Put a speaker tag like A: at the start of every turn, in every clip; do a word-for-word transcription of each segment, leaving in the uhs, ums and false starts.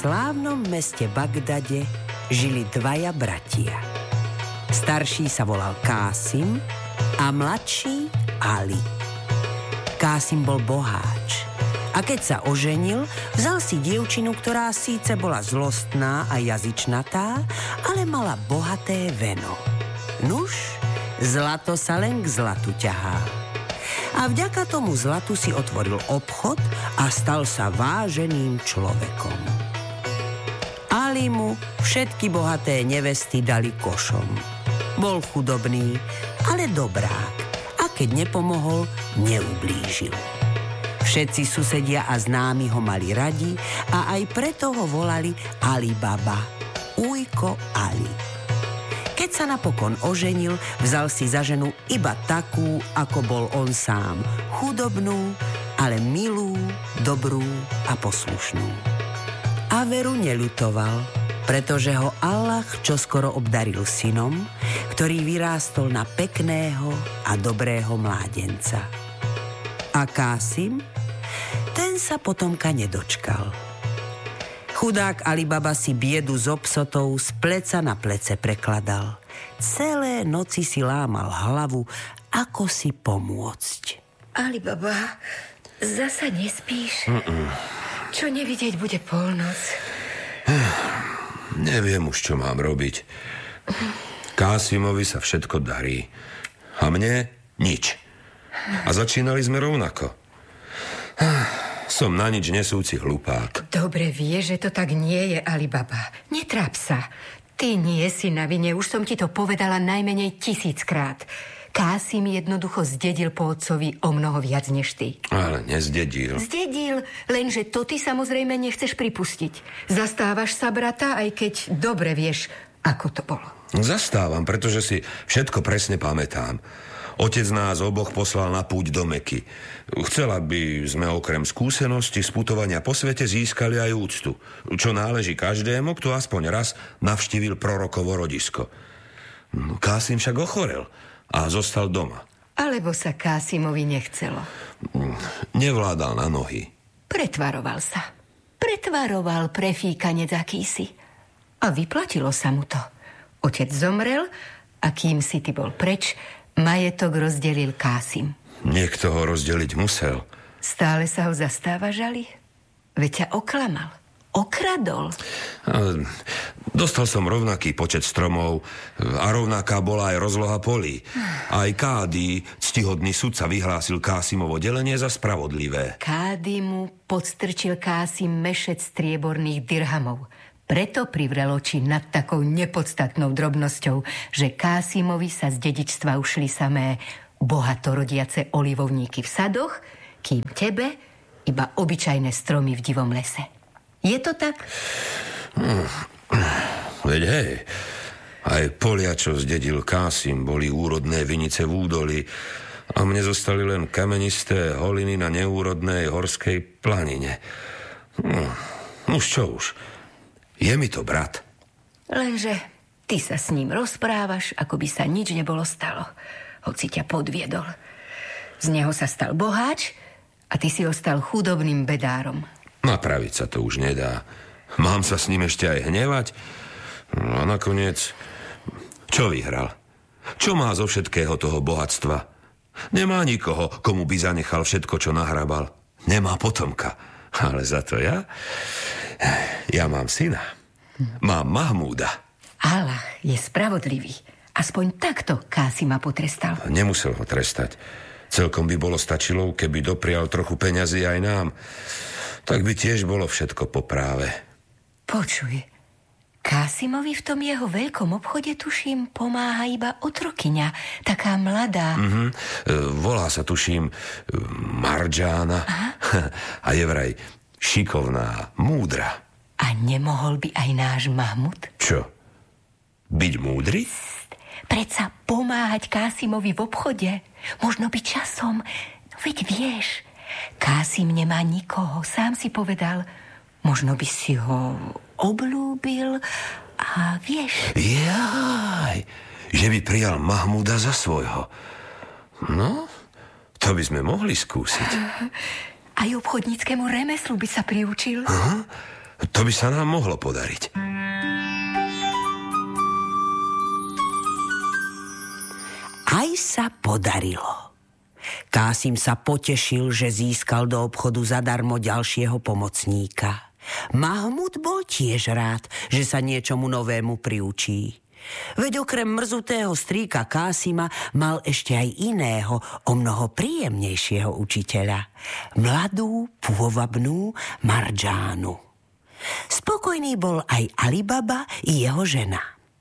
A: slávnom meste Bagdade žili dvaja bratia. Starší sa volal Kásim a mladší Ali. Kásim bol boháč a keď sa oženil, vzal si dievčinu, ktorá síce bola zlostná a jazyčnatá, ale mala bohaté veno. Nuž, zlato sa len k zlatu ťahá. A vďaka tomu zlatu si otvoril obchod a stal sa váženým človekom. Ali mu všetky bohaté nevesty dali košom. Bol chudobný, ale dobrák a keď nepomohol, neublížil. Všetci susedia a známi ho mali radi a aj preto ho volali Ali Baba, Ujko Ali. Keď sa napokon oženil, vzal si za ženu iba takú, ako bol on sám. Chudobnú, ale milú, dobrú a poslušnú. A veru neľutoval, pretože ho Allah čoskoro obdaril synom, ktorý vyrástol na pekného a dobrého mládenca. A Kásim, ten sa potomka nedočkal. Chudák Ali Baba si biedu s obsotou z pleca na plece prekladal. Celé noci si lámal hlavu, ako si pomôcť.
B: Ali Baba, zasa nespíš? Mm-mm. Čo nevidieť bude polnoc?
C: Neviem už, čo mám robiť. Kásimovi sa všetko darí. A mne nič. A začínali sme rovnako. Som na nič nesúci hlupák.
B: Dobre vieš, že to tak nie je, Ali Baba. Netráp sa. Ty nie si na vine, už som ti to povedala najmenej tisíckrát. Kásim jednoducho zdedil po otcovi o mnoho viac než ty.
C: Ale nezdedil.
B: Zdedil, lenže to ty samozrejme nechceš pripustiť. Zastávaš sa brata, aj keď dobre vieš, ako to bolo.
C: Zastávam, pretože si všetko presne pamätám. Otec nás oboch poslal na púť do Meky. Chcel, aby sme okrem skúsenosti z putovania po svete získali aj úctu, čo náleží každému, kto aspoň raz navštívil prorokovo rodisko. Kásim však ochorel a zostal doma.
B: Alebo sa Kásimovi nechcelo.
C: Nevládal na nohy.
B: Pretvaroval sa. Pretvaroval prefíkanec akýsi. A vyplatilo sa mu to. Otec zomrel a kým si ty bol preč, majetok rozdelil Kásim.
C: Niekto ho rozdeliť musel.
B: Stále sa ho zastávaš, Ali? Veď ťa oklamal. Okradol.
C: Dostal som rovnaký počet stromov a rovnaká bola aj rozloha polí. Aj kády, ctihodný sudca, vyhlásil Kásimovo delenie za spravodlivé.
B: Kády mu podstrčil Kásim mešec strieborných dirhamov. Preto privrel oči nad takou nepodstatnou drobnosťou, že Kásimovi sa z dedičstva ušli samé bohato rodiace olivovníky v sadoch, kým tebe iba obyčajné stromy v divom lese. Je to tak?
C: Hmm. Veď hej, aj polia, čo zdedil Kásim, boli úrodné vinice v údoli a mne zostali len kamenisté holiny na neúrodnej horskej planine. Hmm. Už čo už? Je mi to brat.
B: Lenže ty sa s ním rozprávaš, ako by sa nič nebolo stalo, hoci ťa podviedol. Z neho sa stal boháč a ty si ostal chudobným bedárom.
C: Napraviť sa to už nedá. Mám sa s ním ešte aj hnevať? No a nakoniec, čo vyhral? Čo má zo všetkého toho bohatstva? Nemá nikoho, komu by zanechal všetko, čo nahrabal. Nemá potomka. Ale za to ja... Ja mám syna. Mám Mahmúda.
B: Allah je spravodlivý. Aspoň takto Kásima potrestal.
C: Nemusel ho trestať. Celkom by bolo stačilo, keby doprial trochu peňazí aj nám. Tak by tiež bolo všetko po práve.
B: Počuj, Kásimovi v tom jeho veľkom obchode, tuším, pomáha iba otrokyňa, taká mladá.
C: Mm-hmm. Volá sa, tuším, Marjana. A je vraj šikovná, múdra.
B: A nemohol by aj náš Mahmud?
C: Čo? Byť múdry?
B: Predsa pomáhať Kásimovi v obchode. Možno by časom. No veď vieš, Kásim nemá nikoho, sám si povedal. Možno by si ho oblúbil a vieš...
C: Jaj, že by prijal Mahmúda za svojho. No, to by sme mohli skúsiť.
B: Aj obchodníckému remeslu by sa priučil.
C: Aha. To by sa nám mohlo podariť.
A: Aj sa podarilo. Kásim sa potešil, že získal do obchodu zadarmo ďalšieho pomocníka. Mahmud bol tiež rád, že sa niečomu novému priučí. Veď okrem mrzutého strýka Kásima mal ešte aj iného, o mnoho príjemnejšieho učiteľa. Mladú, pôvabnú Mardžánu. Spokojný bol aj Ali Baba i jeho žena.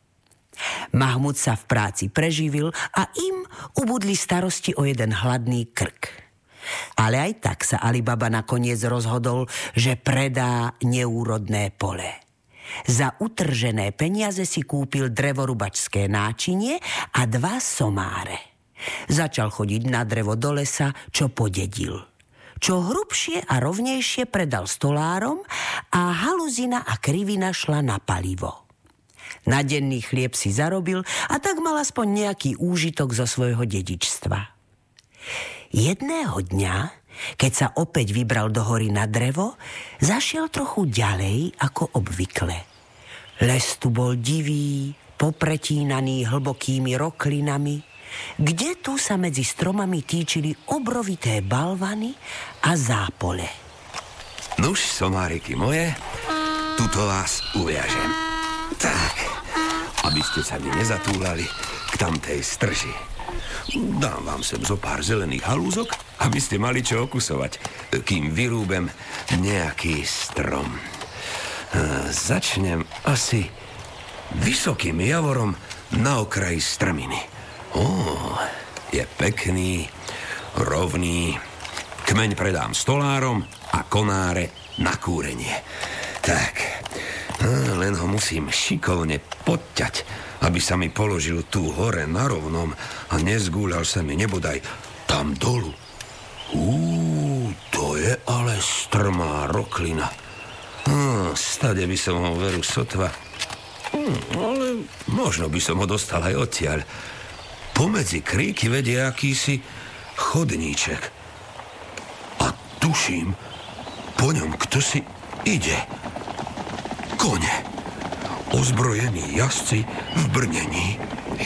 A: Mahmud sa v práci preživil a im ubudli starosti o jeden hladný krk. Ale aj tak sa Ali Baba nakoniec rozhodol, že predá neúrodné pole. Za utržené peniaze si kúpil drevorubačské náčinie a dva somáre. Začal chodiť na drevo do lesa, čo podedil. Čo hrubšie a rovnejšie predal stolárom a haluzina a krivina šla na palivo. Na denný chlieb si zarobil a tak mal aspoň nejaký úžitok zo svojho dedičstva. Jedného dňa, keď sa opäť vybral do hory na drevo, zašiel trochu ďalej ako obvykle. Les tu bol divý, popretínaný hlbokými roklinami, kde tu sa medzi stromami týčili obrovité balvany a zápole.
C: Nuž, somáriky moje, tuto vás uviažem. Tak, aby ste sa mi nezatúlali k tamtej strži. Dám vám sem zo pár zelených halúzok, aby ste mali čo okusovať, kým vyrúbem nejaký strom. Začnem asi vysokým javorom na okraji strminy. Ó, je pekný, rovný. Kmeň predám stolárom a konáre na kúrenie. Tak, len ho musím šikovne podťať, aby sa mi položil tu hore na rovnom a nezgúľal sa mi nebodaj tam dolu. Uú, to je ale strmá roklina. Hm, stade by som ho veru sotva. Hm, ale možno by som ho dostal aj odtiaľ. Pomedzi kríky vedie akýsi chodníček. A tuším, po ňom kto si ide. Kone. Ozbrojení jazdci v brnení.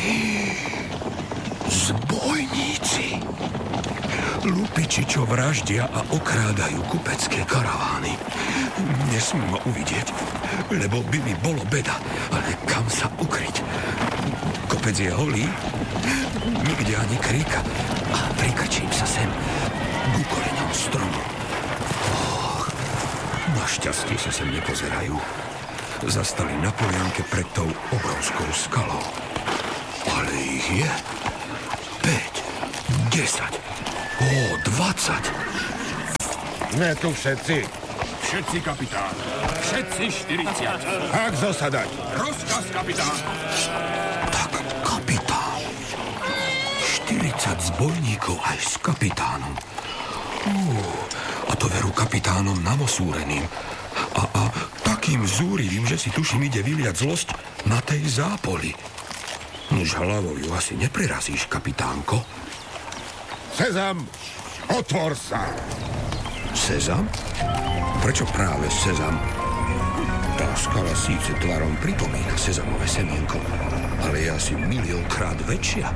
C: Zbojníci. Lupiči, čo vraždia a okrádajú kupecké karavány. Nesmím ma uvidieť, lebo by mi bolo beda. Ale kam sa ukryť? Kopec je holý, nikde ani kríka. A prikrčím sa sem ku koreňom stromu. Och, našťastie sa sem nepozerajú. Zastali na polianke pred tou obrovskou skalou. Ale ich je päť, desať, ó, dvadsať.
D: Sme tu všetci.
E: Všetci, kapitán. Všetci štyridsať.
D: Ak zosadať.
E: Rozkaz, kapitán.
C: Tak, kapitán. štyridsať zbojníkov aj s kapitánom. Ú, a to veru kapitánom namosúreným. A, a takým zúrivým, že si tuším ide vyliať zlosť na tej zápoli. Nuž hlavou ju asi neprerazíš, kapitánko.
D: Sezam, otvor sa.
C: Sezam? Prečo práve sezam? Tá skala síce tvarom pripomína sezamové semienko, ale je asi miliónkrát väčšia.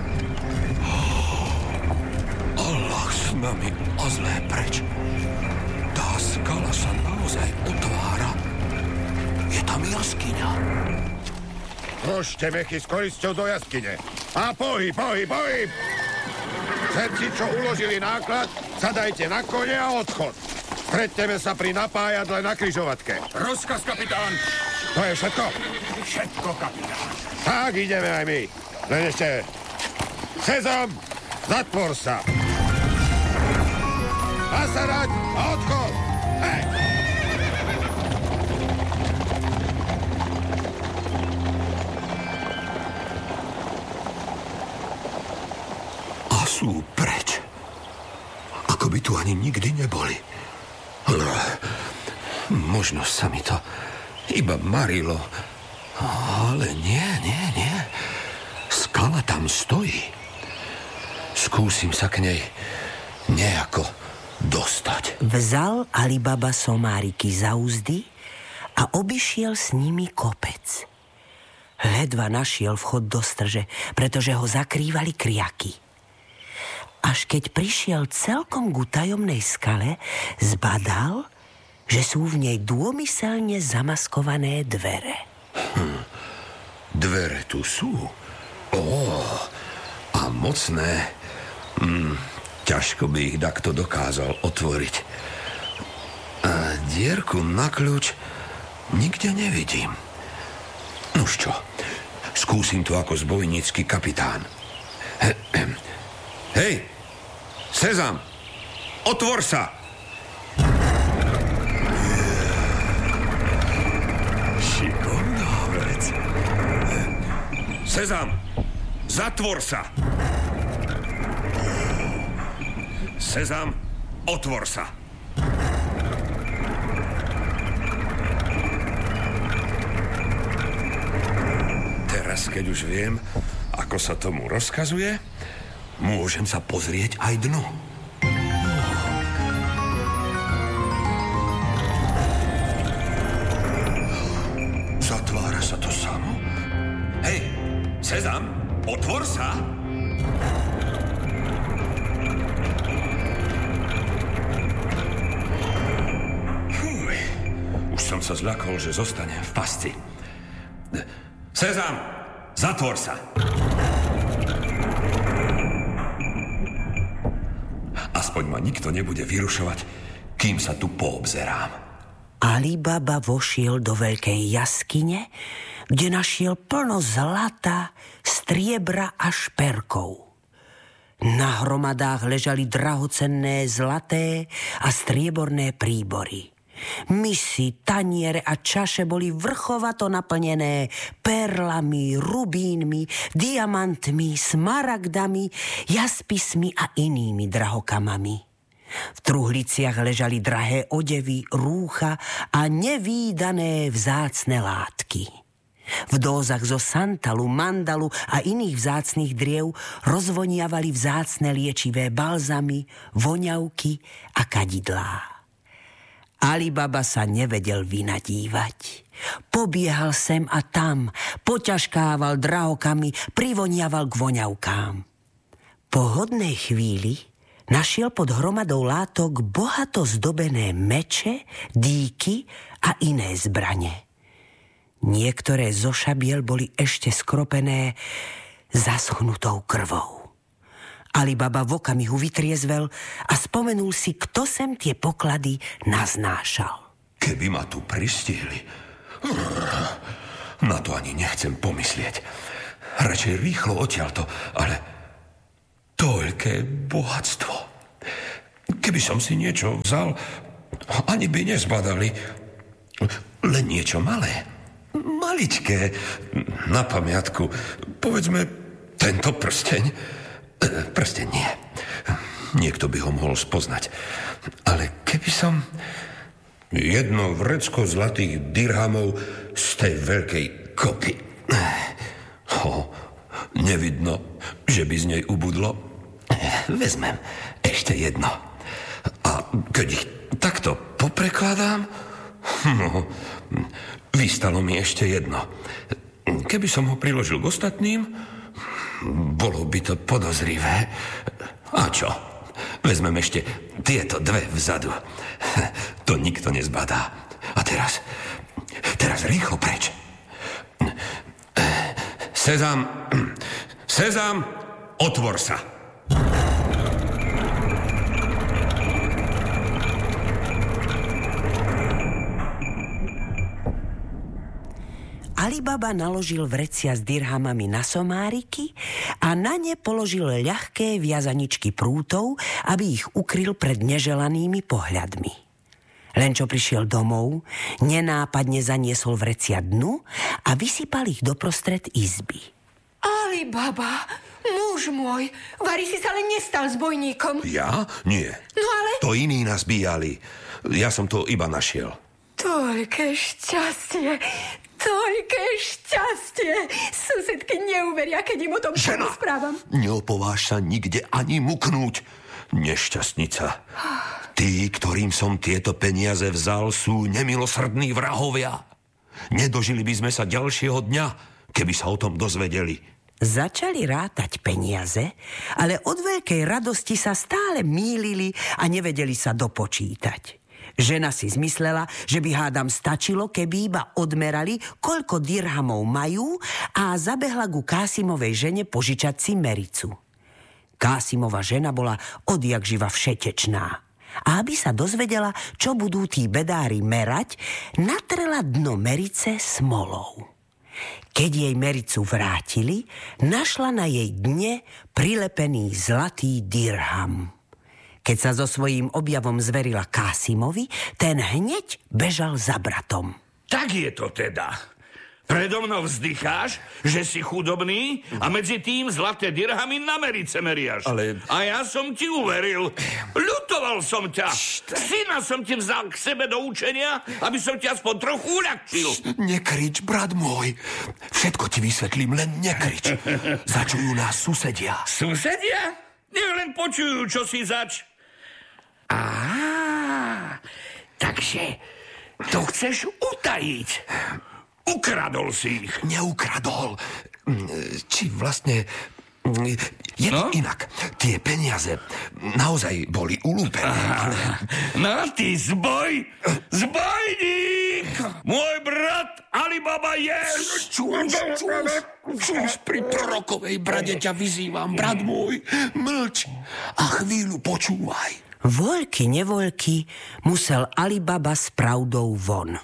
C: Allah s nami a zlé preč. Tá skala sa naozaj otvára. Je tam jaskyňa.
D: Trošte mechy s korisťou do jaskyne. A pohyb, pohyb, pohyb! Všetci, čo uložili náklad, sadajte na kone a odchod. Stretneme sa pri napájadle na križovatke.
E: Rozkaz, kapitán.
D: To je všetko?
E: Všetko, kapitán.
D: Tak ideme aj my. Len ešte... Sezam, zatvor sa. Nasadať a odchod. Hej!
C: A sú preč. Ako by tu ani nikdy neboli. No, možno sa mi to iba marilo. Ale nie, nie, nie. Skala tam stojí. Skúsim sa k nej nejako dostať.
A: Vzal Ali Baba somáriky za úzdy a obišiel s nimi kopec. Ledva našiel vchod do strže, pretože ho zakrývali kriaky. Až keď prišiel celkom k tajomnej skale, zbadal, že sú v nej dômyselne zamaskované dvere.
C: Hm. Dvere tu sú. Ó, a mocné. Hm, ťažko by ich takto dokázal otvoriť. A dierku na kľúč nikde nevidím. Nuž čo, skúsim to ako zbojnícky kapitán. Hej, Sezam, otvor sa! Šikovná vec. Sezam, zatvor sa! Sezam, otvor sa! Teraz, keď už viem, ako sa tomu rozkazuje, môžem sa pozrieť aj dnu. Zatvára sa to samo? Hej, Sezam, otvor sa! Fuj, už som sa zľakol, že zostanem v pasci. Sezam, zatvor sa! Aspoň ma nikto nebude vyrušovať, kým sa tu poobzerám.
A: Ali Baba vošiel do veľkej jaskyne, kde našiel plno zlata, striebra a šperkov. Na hromadách ležali drahocenné zlaté a strieborné príbory. Misy, taniere a čaše boli vrchovato naplnené perlami, rubínmi, diamantmi, smaragdami, jaspismi a inými drahokamami. V truhliciach ležali drahé odevy, rúcha a nevídané vzácne látky. V dózach zo santalu, mandalu a iných vzácnych driev rozvoniavali vzácne liečivé balzamy, voňavky a kadidlá. Ali Baba sa nevedel vynadívať. Pobiehal sem a tam, poťažkával drahokami, privoniaval k voňavkám. Po hodnej chvíli našiel pod hromadou látok bohato zdobené meče, dýky a iné zbrane. Niektoré zo šabiel boli ešte skropené zaschnutou krvou. Ali Baba v okamihu vytriezvel a spomenul si, kto sem tie poklady naznášal.
C: Keby ma tu pristihli, na to ani nechcem pomyslieť. Radšej rýchlo odtiaľto, ale toľké bohatstvo. Keby som si niečo vzal, ani by nezbadali. Len niečo malé, maličké, na pamiatku. Povedzme, tento prsteň. Prsteň nie. Niekto by ho mohol spoznať. Ale keby som jedno vrecko zlatých dirhamov z tej veľkej kopy. Ho, nevidno, že by z nej ubudlo. Vezmem ešte jedno. A keď ich takto poprekladám, no, vystalo mi ešte jedno. Keby som ho priložil k ostatným, bolo by to podozrivé. A čo? Vezmem ešte tieto dve vzadu. To nikto nezbadá. A teraz, teraz rýchlo preč. Sezam, Sezam, otvor sa.
A: Ali Baba naložil vrecia s dirhamami na somáriky a na ne položil ľahké viazaničky prútov, aby ich ukryl pred neželanými pohľadmi. Len čo prišiel domov, nenápadne zaniesol vrecia dnu a vysypal ich doprostred izby.
B: Ali Baba, muž môj, vari si sa len nestal zbojníkom.
C: Ja? Nie.
B: No ale...
C: To iní nás bíjali. Ja som to iba našiel.
B: Toľké šťastie, toľké šťastie. Susedky neuveria, keď im o tom
C: Žena,
B: správam.
C: neopováž sa nikde ani muknúť. Nešťastnica. Tí, ktorým som tieto peniaze vzal, sú nemilosrdní vrahovia. Nedožili by sme sa ďalšieho dňa, keby sa o tom dozvedeli.
A: Začali rátať peniaze, ale od veľkej radosti sa stále mýlili a nevedeli sa dopočítať. Žena si zmyslela, že by hádam stačilo, keby iba odmerali, koľko dirhamov majú, a zabehla ku Kásimovej žene požičať si mericu. Kásimova žena bola odjakživa všetečná. A aby sa dozvedela, čo budú tí bedári merať, natrela dno merice smolou. Keď jej mericu vrátili, našla na jej dne prilepený zlatý dirham. Keď sa so svojím objavom zverila Kásimovi, ten hneď bežal za bratom.
E: Tak je to teda. Predo mnou vzdycháš, že si chudobný a medzi tým zlaté dirhamy na merice meriaš.
C: Ale...
E: A ja som ti uveril. Ľutoval som ťa. Syna som ti vzal k sebe do učenia, aby som ti aspoň trochu uľahčil.
C: Nekrič, brat môj. Všetko ti vysvetlím, len nekrič. Začujú nás susedia.
E: Susedia? Nech len počujú, čo si zač. Á, takže to chceš utajiť. Ukradol si ich.
C: Neukradol. Či vlastne... Je to
E: no?
C: inak. Tie peniaze naozaj boli ulúpené, ale...
E: No, ty zboj! Zbojník! Môj brat Ali Baba je...
C: Čus, čus, čus, pri prorokovej brade ťa vyzývam, brat môj. Mlč a chvíľu počúvaj.
A: Voľky, nevoľky musel Ali Baba s pravdou von.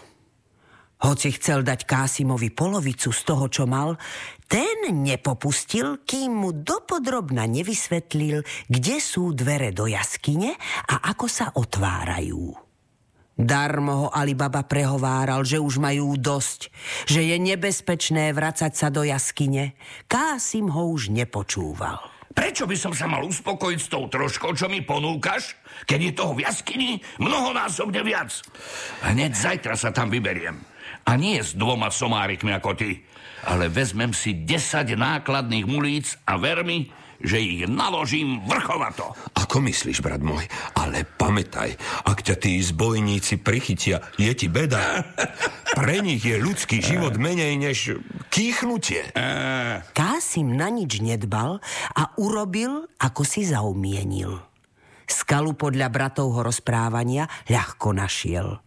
A: Hoci chcel dať Kásimovi polovicu z toho, čo mal, ten nepopustil, kým mu dopodrobna nevysvetlil, kde sú dvere do jaskyne a ako sa otvárajú. Darmo ho Ali Baba prehováral, že už majú dosť, že je nebezpečné vracať sa do jaskyne. Kásim ho už nepočúval.
E: Prečo by som sa mal uspokojiť s tou troškou, čo mi ponúkaš, keď je toho v jaskyni mnohonásobne viac? Hneď zajtra sa tam vyberiem. A nie s dvoma somárikmi ako ty, ale vezmem si desať nákladných mulíc a ver mi, že ich naložím vrchovato.
C: Ako myslíš, brat môj? Ale pamätaj, ak ťa tí zbojníci prichytia, je ti beda. Pre nich je ľudský život menej než kýchnutie.
A: Kásim na nič nedbal a urobil, ako si zaumienil. Skalu podľa bratovho rozprávania ľahko našiel.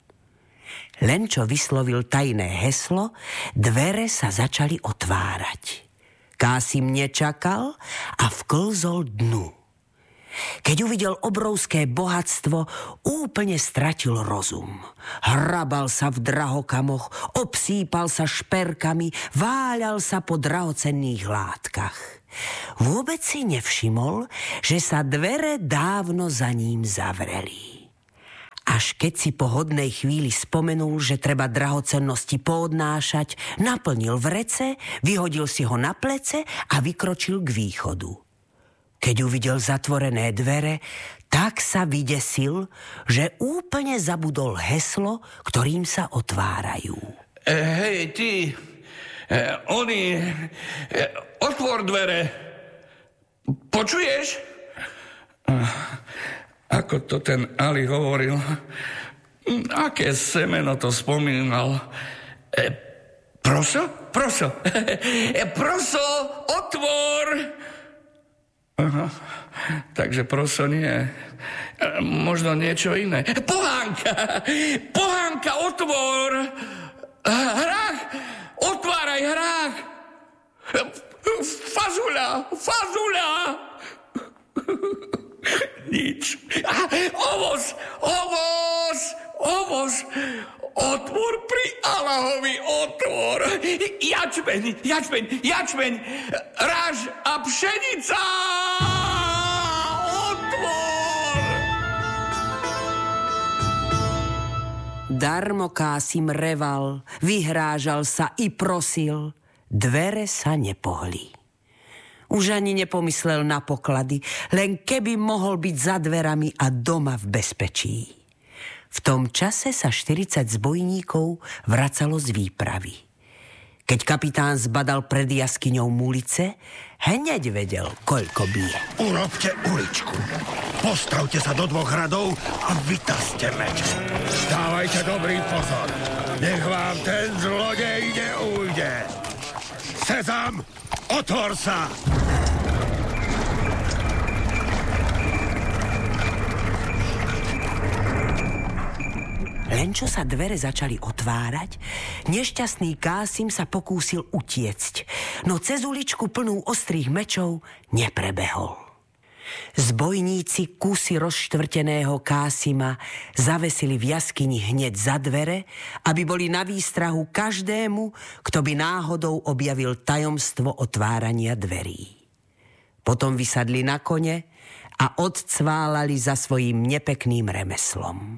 A: Len čo vyslovil tajné heslo, dvere sa začali otvárať. Kásim nečakal a vklzol dnu. Keď uvidel obrovské bohatstvo, úplne stratil rozum. Hrabal sa v drahokamoch, obsýpal sa šperkami, váľal sa po drahocenných látkach. Vôbec si nevšimol, že sa dvere dávno za ním zavreli. Až keď si po hodnej chvíli spomenul, že treba drahocennosti poodnášať, naplnil vrece, vyhodil si ho na plece a vykročil k východu. Keď uvidel zatvorené dvere, tak sa vydesil, že úplne zabudol heslo, ktorým sa otvárajú.
E: E, hej, ty, e, oni, e, otvor dvere. Počuješ? Ako to ten Ali hovoril, aké semeno to spomínal. E, proso? Proso. E, proso, otvor. Aha, takže proso nie. E, možno niečo iné. Pohánka, pohánka, otvor. Hrách, otváraj hrách. Fazuľa, fazuľa. Nič. A, ovoz, ovoz, ovoz. Otvor pri Allahovi, otvor. Jačmeň, jačmeň, jačmeň. Ráž a pšenica. Otvor.
A: Darmo Kásim reval, vyhrážal sa i prosil. Dvere sa nepohli. Už ani nepomyslel na poklady, len keby mohol byť za dverami a doma v bezpečí. V tom čase sa štyridsať zbojníkov vracalo z výpravy. Keď kapitán zbadal pred jaskyňou mulice, hneď vedel, koľko bije.
D: Urobte uličku. Postavte sa do dvoch radov a vytazte meč. Dávajte dobrý pozor. Nech vám ten zlodej neújde. Sezam, otvor sa!
A: Len čo sa dvere začali otvárať, nešťastný Kásim sa pokúsil utiecť, no cez uličku plnú ostrých mečov neprebehol. Zbojníci kusy rozštvrteného Kásima zavesili v jaskyni hneď za dvere, aby boli na výstrahu každému, kto by náhodou objavil tajomstvo otvárania dverí. Potom vysadli na kone a odcválali za svojím nepekným remeslom.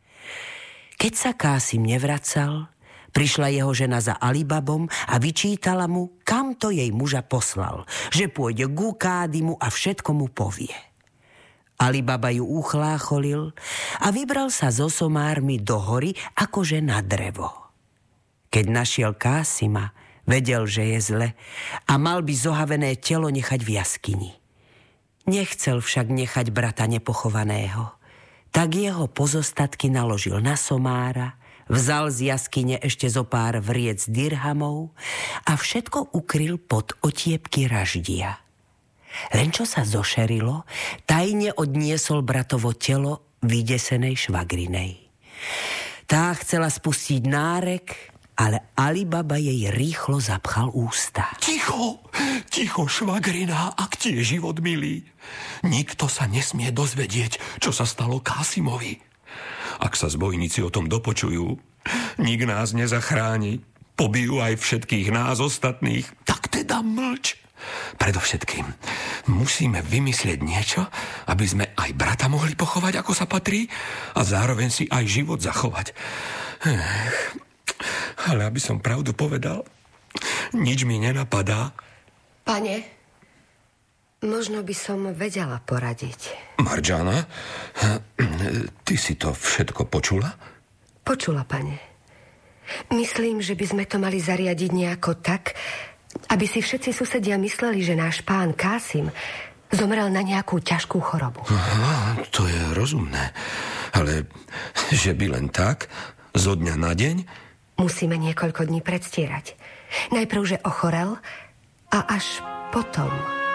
A: Keď sa Kásim nevracal, prišla jeho žena za Alibabom a vyčítala mu, kam to jej muža poslal, že pôjde ku Kádimu a všetko mu povie. Alibaba ju uchlácholil a vybral sa so somármi do hory akože na drevo. Keď našiel Kásima, vedel, že je zle a mal by zohavené telo nechať v jaskyni. Nechcel však nechať brata nepochovaného. Tak jeho pozostatky naložil na somára, vzal z jaskyne ešte zo pár vriec dirhamov a všetko ukryl pod otiepky raždia. Len čo sa zošerilo, tajne odniesol bratovo telo vydesenej švagrinej. Tá chcela spustiť nárek, ale Alibaba jej rýchlo zapchal ústa.
F: Ticho, ticho, švagrina, ak ti je život milý. Nikto sa nesmie dozvedieť, čo sa stalo Kásimovi. Ak sa zbojníci o tom dopočujú, nik nás nezachráni. Pobijú aj všetkých nás ostatných. Tak teda mlč. Predovšetkým musíme vymyslieť niečo, aby sme aj brata mohli pochovať, ako sa patrí, a zároveň si aj život zachovať. Ech, ale aby som pravdu povedal, nič mi nenapadá.
G: Pane, možno by som vedela poradiť.
C: Marjana, ty si to všetko počula?
G: Počula, pane. Myslím, že by sme to mali zariadiť nejako tak, aby si všetci susedia mysleli, že náš pán Kásim zomrel na nejakú ťažkú chorobu.
C: Aha, to je rozumné. Ale že by len tak, zo dňa na deň?
G: Musíme niekoľko dní predstierať. Najprv, že ochorel a až potom.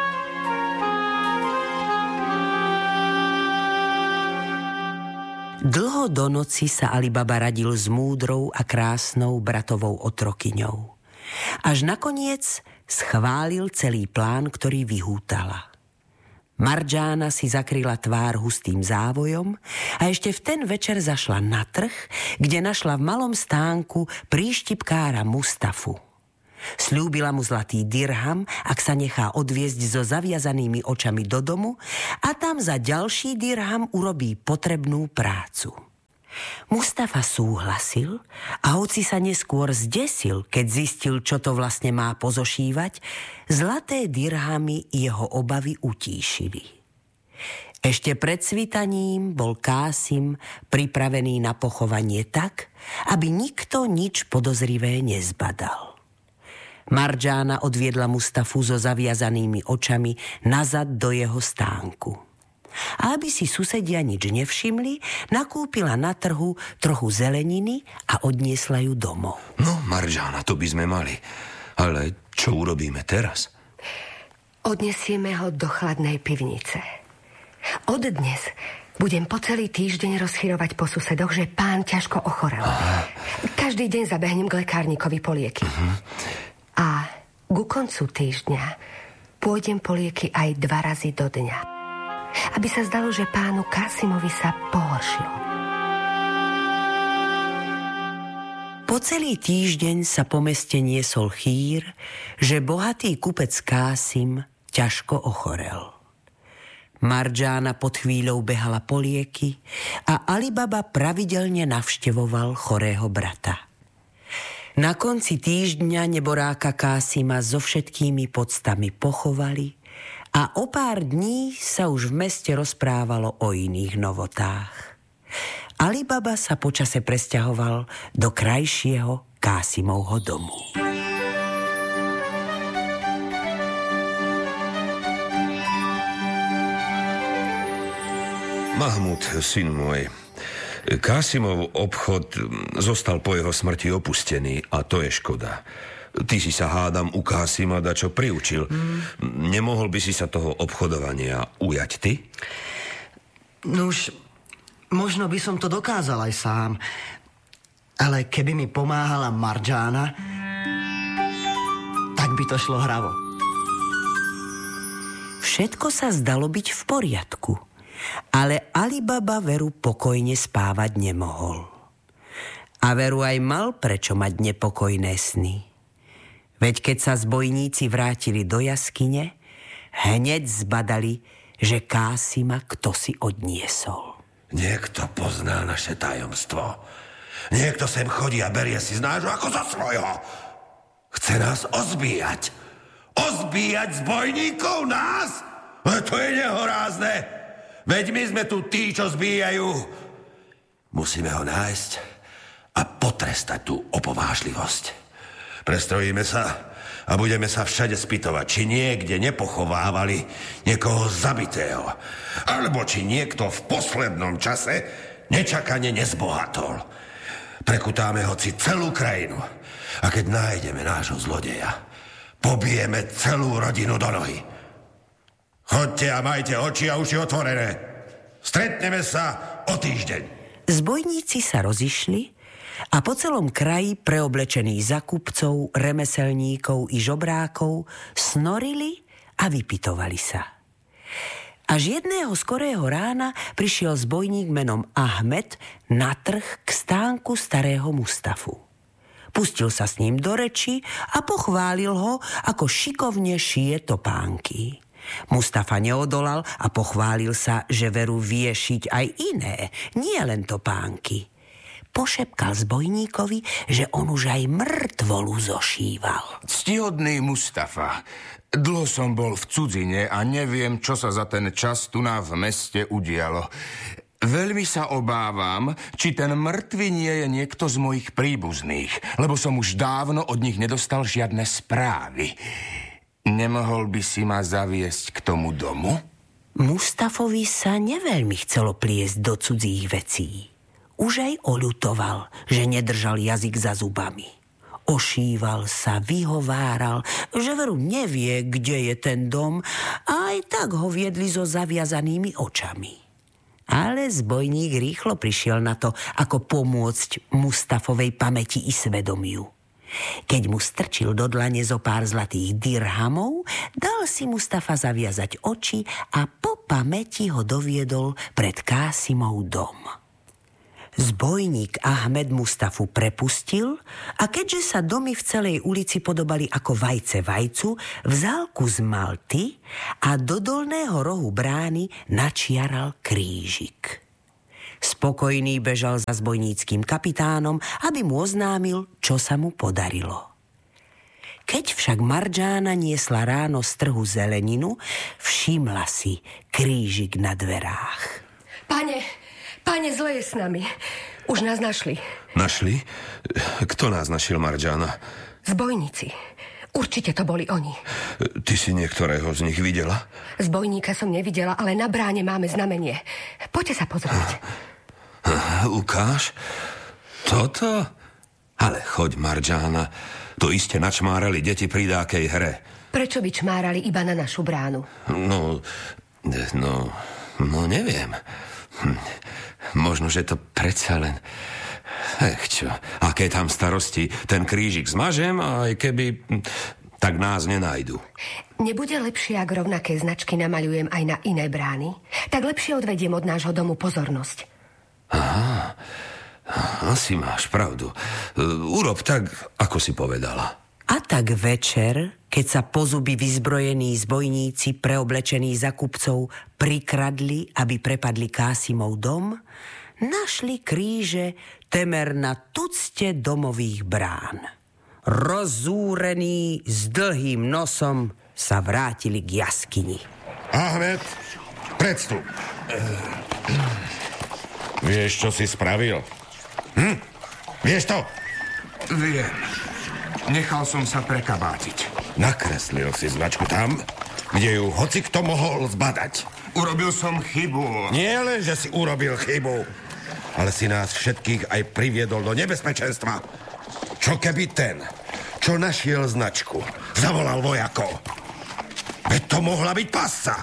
A: Dlho do noci sa Alibaba radil s múdrou a krásnou bratovou otrokyňou. Až nakoniec schválil celý plán, ktorý vyhútala. Marjana si zakryla tvár hustým závojom a ešte v ten večer zašla na trh, kde našla v malom stánku príštipkára Mustafu. Sľúbila mu zlatý dirham, ak sa nechá odviezť so zaviazanými očami do domu, a tam za ďalší dirham urobí potrebnú prácu. Mustafa súhlasil a hoci sa neskôr zdesil, keď zistil, čo to vlastne má pozošívať, zlaté dirhamy jeho obavy utíšili. Ešte pred svitaním bol Kásim pripravený na pochovanie tak, aby nikto nič podozrivé nezbadal. Marjana odviedla Mustafu so zaviazanými očami nazad do jeho stánku. A aby si susedia nič nevšimli, nakúpila na trhu trochu zeleniny a odniesla ju domov.
C: No, Marjana, to by sme mali. Ale čo urobíme teraz?
G: Odnesieme ho do chladnej pivnice. Od dnes budem po celý týždeň rozchyrovať po susedoch, že pán ťažko ochorel. Aha. Každý deň zabehnem k lekárnikovi po lieky. Uh-huh. A ku koncu týždňa pôjdem po lieky aj dva razy do dňa. Aby sa zdalo, že pánu Kásimovi sa pohoršilo.
A: Po celý týždeň sa po meste niesol chýr, že bohatý kupec Kásim ťažko ochorel. Marjana pod chvíľou behala po lieky a Alibaba pravidelne navštevoval chorého brata. Na konci týždňa neboráka Kásima so všetkými poctami pochovali a o pár dní sa už v meste rozprávalo o iných novotách. Alibaba sa počase presťahoval do krajšieho Kásimovho domu.
C: Mahmud, syn môj, Kásimov obchod zostal po jeho smrti opustený a to je škoda. Ty si sa, hádam, u Kásima dačo priučil. Mm. Nemohol by si sa toho obchodovania ujať ty?
H: Nuž, možno by som to dokázal aj sám. Ale keby mi pomáhala Marjana, tak by to šlo hravo.
A: Všetko sa zdalo byť v poriadku, ale Ali Baba veru pokojne spávať nemohol. A veru aj mal prečo mať nepokojné sny. Veď keď sa zbojníci vrátili do jaskyne, hneď zbadali, že Kásima ktosi odniesol.
D: Niekto pozná naše tajomstvo. Niekto sem chodí a berie si z nášho ako zo svojho. Chce nás ozbíjať. Ozbíjať zbojníkov nás? To je nehorázne. Veď my sme tu tí, čo zbíjajú. Musíme ho nájsť a potrestať tú opovážlivosť. Prestrojíme sa a budeme sa všade spýtovať, či niekde nepochovávali niekoho zabitého. Alebo či niekto v poslednom čase nečakane nezbohatol. Prekutáme hoci celú krajinu. A keď nájdeme nášho zlodeja, pobijeme celú rodinu do nohy. Chodte a majte oči a uši otvorené. Stretneme sa o týždeň.
A: Zbojníci sa rozišli a po celom kraji preoblečení za kupcov, remeselníkov i žobrákov snorili a vypitovali sa. Až jedného skorého rána prišiel zbojník menom Ahmed na trh k stánku starého Mustafu. Pustil sa s ním do reči a pochválil ho, ako šikovne šije topánky. Mustafa neodolal a pochválil sa, že veru vie šiť aj iné, nie len topánky. Pošepkal zbojníkovi, že on už aj mŕtvolu zošíval.
I: Ctihodný Mustafa, dlho som bol v cudzine a neviem, čo sa za ten čas tu na v meste udialo. Veľmi sa obávam, či ten mŕtvy nie je niekto z mojich príbuzných, lebo som už dávno od nich nedostal žiadne správy. Nemohol by si ma zaviesť k tomu domu?
A: Mustafovi sa neveľmi chcelo pliesť do cudzích vecí. Už aj oľutoval, že nedržal jazyk za zubami. Ošíval sa, vyhováral, že veru nevie, kde je ten dom, a aj tak ho viedli so zaviazanými očami. Ale zbojník rýchlo prišiel na to, ako pomôcť Mustafovej pamäti i svedomiu. Keď mu strčil do dlane zo pár zlatých dirhamov, dal si Mustafa zaviazať oči a po pamäti ho doviedol pred Kásimov dom. Zbojník Ahmed Mustafu prepustil a keďže sa domy v celej ulici podobali ako vajce vajcu, vzal kus malty a do dolného rohu brány načiaral krížik. Spokojný bežal za zbojníckým kapitánom, aby mu oznámil, čo sa mu podarilo. Keď však Marjana niesla ráno z trhu zeleninu, všimla si krížik na dverách.
G: Pane... Páne, zle je s nami. Už nás našli.
C: Našli? Kto nás našiel, Marjana?
G: Zbojníci. Určite to boli oni.
C: Ty si niektorého z nich videla?
G: Zbojníka som nevidela, ale na bráne máme znamenie. Poďte sa pozrieť.
C: Ukáž? Toto? Ale choď, Marjana. To iste načmárali deti pri dákej hre.
G: Prečo by čmárali iba na našu bránu?
C: No, no, no neviem. Hm. Možno, že to predsa len... Ech čo, aké tam starosti. Ten krížik zmažem a aj keby... tak nás nenájdu.
G: Nebude lepšie, ak rovnaké značky namaľujem aj na iné brány? Tak lepšie odvediem od nášho domu pozornosť.
C: Aha, asi máš pravdu. Urob tak, ako si povedala.
A: A tak večer, keď sa po zuby vyzbrojení zbojníci preoblečení za kupcov prikradli, aby prepadli Kásimov dom, našli kríže temer na tucte domových brán. Rozúrení s dlhým nosom sa vrátili k jaskyni.
D: Ahmed, predstup. Vieš, čo si spravil? Hm? Vieš to?
I: Viem. Nechal som sa prekabátiť.
D: Nakreslil si značku tam kde ju hoci kto mohol zbadať.
I: Urobil som chybu.
D: Nie len, že si urobil chybu, ale si nás všetkých aj priviedol do nebezpečenstva. Čo keby ten, čo našiel značku, zavolal vojakov? Veď to mohla byť pasca.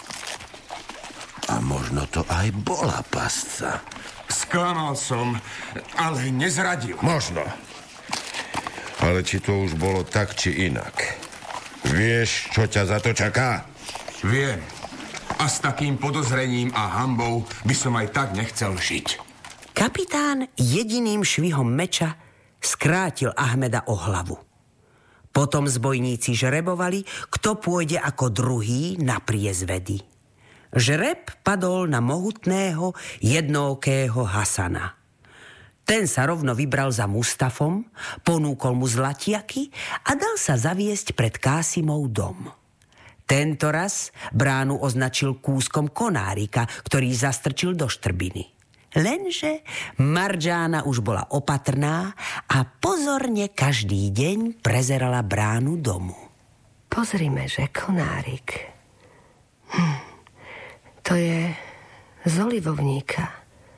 C: A možno to aj bola pasca.
I: Sklamal som, ale nezradil.
D: Možno. Ale či to už bolo tak, či inak. Vieš, čo ťa za to čaká?
I: Viem. A s takým podozrením a hanbou by som aj tak nechcel žiť.
A: Kapitán jediným švihom meča skrátil Ahmeda o hlavu. Potom zbojníci žrebovali, kto pôjde ako druhý na priezvedy. Žreb padol na mohutného, jednookého Hasana. Ten sa rovno vybral za Mustafom, ponúkol mu zlatiaky a dal sa zaviesť pred Kásimov dom. Tento raz bránu označil kúskom konárika, ktorý zastrčil do štrbiny. Lenže Mardžána už bola opatrná a pozorne každý deň prezerala bránu domu.
G: Pozrime, že konárik. Hm. To je z olivovníka.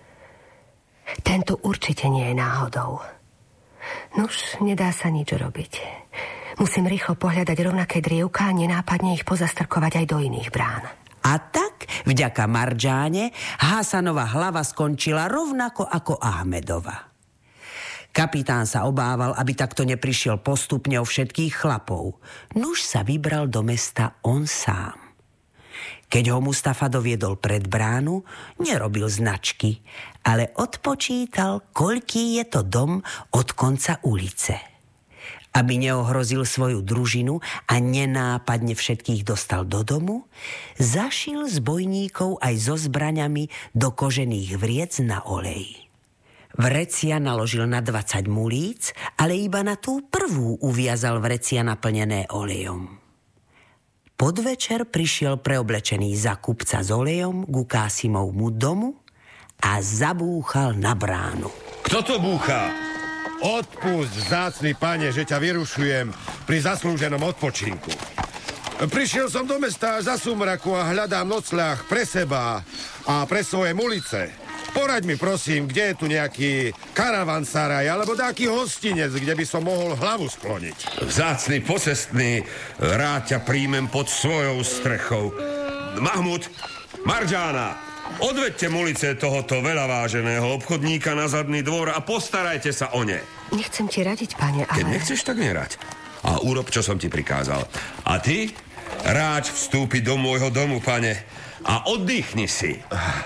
G: Tento určite nie je náhodou. Nuž, nedá sa nič robiť. Musím rýchlo pohľadať rovnaké drievka a nenápadne ich pozastrkovať aj do iných brán.
A: A tak, vďaka Mardžáne, Hasanova hlava skončila rovnako ako Ahmedova. Kapitán sa obával, aby takto neprišiel postupne o všetkých chlapov. Nuž sa vybral do mesta on sám. Keď ho Mustafa doviedol pred bránu, nerobil značky, ale odpočítal, koľký je to dom od konca ulice. Aby neohrozil svoju družinu a nenápadne všetkých dostal do domu, zašil zbojníkov aj so zbraňami do kožených vriec na olej. Vrecia naložil na dvadsať mulíc, ale iba na tú prvú uviazal vrecia naplnené olejom. Podvečer prišiel preoblečený za kupca s olejom ku Kásimovmu domu a zabúchal na bránu.
C: Kto to búcha?
D: Odpusť, vzácny pane, že ťa vyrušujem pri zaslúženom odpočinku. Prišiel som do mesta za sumraku a hľadám nocľah pre seba a pre svoje mulice. Poraď mi prosím, kde je tu nejaký karavansaraj alebo taký hostinec, kde by som mohol hlavu skloniť.
C: Vzácny posestný, rád ťa príjmem pod svojou strechou. Mahmud, Mardžána, odvedte mulice tohoto veľaváženého obchodníka na zadný dvor a postarajte sa o ne.
G: Nechcem ti radiť, pane, ale...
C: Keď nechceš, tak nerať. A urob, čo som ti prikázal. A ty, ráď vstúpiť do môjho domu, pane, a oddychni si.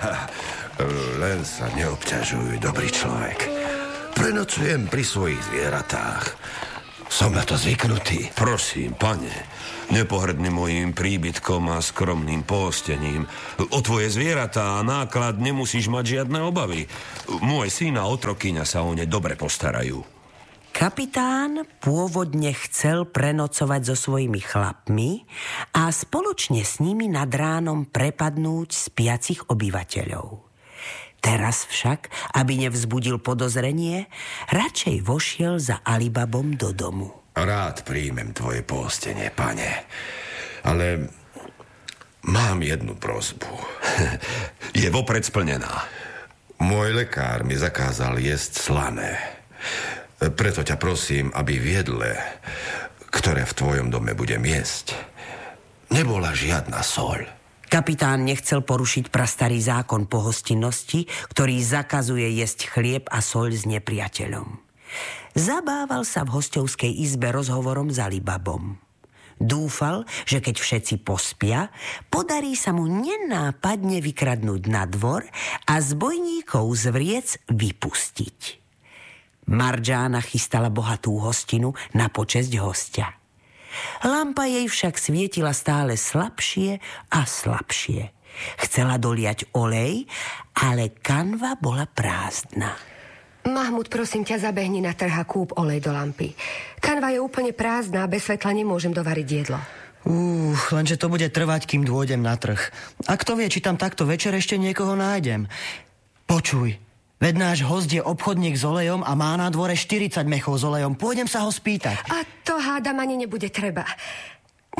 D: Len sa neobťažuj, dobrý človek. Prenocujem pri svojich zvieratách. Som na to zvyknutý.
C: Prosím, pane, nepohrdni mojím príbytkom a skromným pohostením. O tvoje zvieratá a náklad nemusíš mať žiadne obavy. Môj syn a otrokyňa sa o ne dobre postarajú.
A: Kapitán pôvodne chcel prenocovať so svojimi chlapmi a spoločne s nimi nad ránom prepadnúť spiacich obyvateľov. Teraz však, aby nevzbudil podozrenie, radšej vošiel za Alibabom do domu.
D: Rád príjmem tvoje pohostenie, pane, ale mám jednu prosbu.
C: Je vopred splnená.
D: Môj lekár mi zakázal jesť slané. Preto ťa prosím, aby v jedle, ktoré v tvojom dome budem jesť, nebola žiadna soľ.
A: Kapitán nechcel porušiť prastarý zákon pohostinnosti, ktorý zakazuje jesť chlieb a soľ s nepriateľom. Zabával sa v hostovskej izbe rozhovorom s Alibabom. Dúfal, že keď všetci pospia, podarí sa mu nenápadne vykradnúť na dvor a zbojníkov z vriec vypustiť. Mardžána chystala bohatú hostinu na počesť hostia. Lampa jej však svietila stále slabšie a slabšie. Chcela doliať olej, ale kanva bola prázdna.
G: Mahmud, prosím ťa, zabehni na trh a kúp olej do lampy. Kanva je úplne prázdna, bez svetla nemôžem dovariť jedlo.
H: Úh, lenže to bude trvať, kým dôjdem na trh. A kto vie, či tam takto večer ešte niekoho nájdem. Počuj, veď náš host je obchodník s olejom a má na dvore štyridsať mechov s olejom. Pôjdem sa ho spýtať.
G: A to hádam ani nebude treba.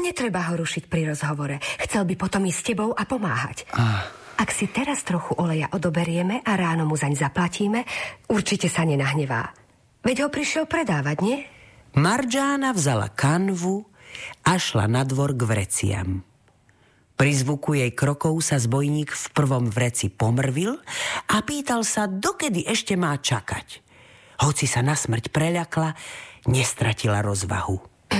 G: Netreba ho rušiť pri rozhovore. Chcel by potom ísť s tebou a pomáhať.
H: Ah.
G: Ak si teraz trochu oleja odoberieme a ráno mu zaň zaplatíme, určite sa nenahnevá. Veď ho prišiel predávať, nie?
A: Marjana vzala kanvu a šla na dvor k vreciam. Pri zvuku jej krokov sa zbojník v prvom vreci pomrvil a pýtal sa, dokedy ešte má čakať. Hoci sa na smrť preľakla, nestratila rozvahu.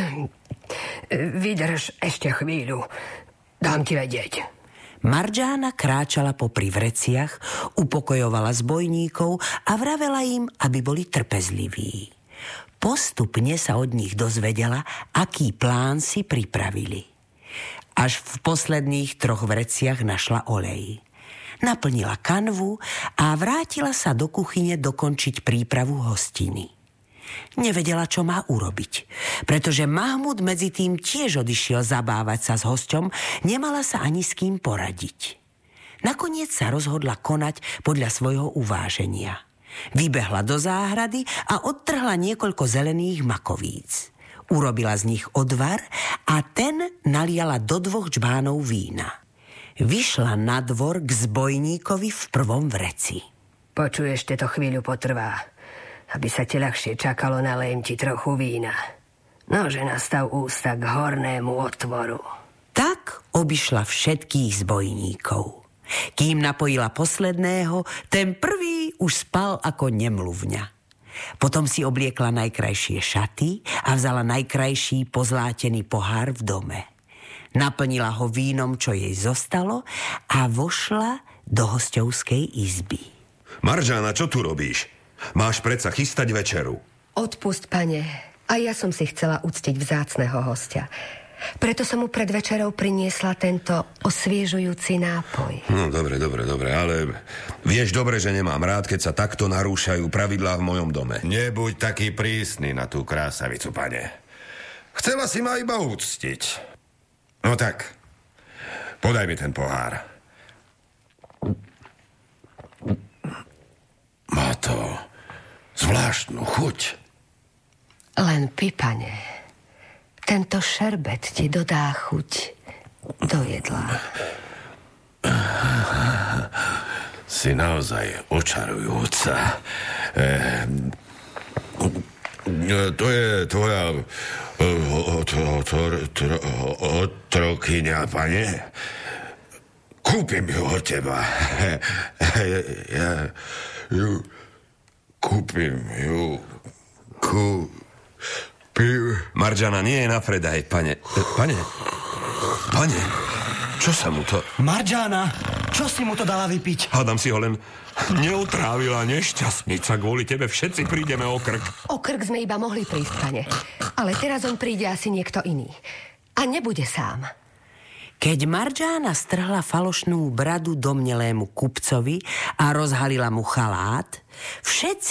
G: Vydrž ešte chvíľu. Dám ti vedieť.
A: Marjana kráčala popri vreciach, upokojovala zbojníkov a vravela im, aby boli trpezliví. Postupne sa od nich dozvedela, aký plán si pripravili. Až v posledných troch vreciach našla olej. Naplnila kanvu a vrátila sa do kuchyne dokončiť prípravu hostiny. Nevedela, čo má urobiť, pretože Mahmud medzi tým tiež odišiel zabávať sa s hosťom, nemala sa ani s kým poradiť. Nakoniec sa rozhodla konať podľa svojho uváženia. Vybehla do záhrady a odtrhla niekoľko zelených makovíc. Urobila z nich odvar a ten naliala do dvoch džbánov vína. Vyšla na dvor k zbojníkovi v prvom vreci.
G: Počuješ, to chvíľu potrvá. Aby sa ti ľahšie čakalo, nalejem ti trochu vína. Nože nastav ústa k hornému otvoru.
A: Tak obišla všetkých zbojníkov. Kým napojila posledného, ten prvý už spal ako nemluvňa. Potom si obliekla najkrajšie šaty a vzala najkrajší pozlátený pohár v dome. Naplnila ho vínom, čo jej zostalo, a vošla do hosťovskej izby.
C: Marjana, čo tu robíš? Máš predsa chystať večeru.
G: Odpust, pane. A ja som si chcela uctiť vzácneho hostia. Preto som mu pred večerou priniesla tento osviežujúci nápoj.
C: No, dobre, dobre, dobre, ale vieš dobre, že nemám rád, keď sa takto narúšajú pravidlá v mojom dome.
D: Nebuď taký prísny na tú krásavicu, pane. Chcela si ma iba uctiť. No tak, podaj mi ten pohár. Má to zvláštnu chuť.
G: Len pi, pane. Tento šerbet ti dodá chuť do jedla.
D: Si naozaj očarujúca. E, to je tvoja otrokyňa, pane. Kúpim ju od teba. Ja ju kúpim ju kú... Piv.
C: Marjana nie je na predaj, pane. Pane, pane, čo sa mu to...
H: Marjana, čo si mu to dala vypiť?
C: Hádam si ho len neutrávila nešťastnica. Kvôli tebe všetci prídeme o krk.
G: O krk sme iba mohli prísť, pane. Ale teraz on príde asi niekto iný. A nebude sám.
A: Keď Marjana strhla falošnú bradu domnelému kupcovi a rozhalila mu chalát, všetci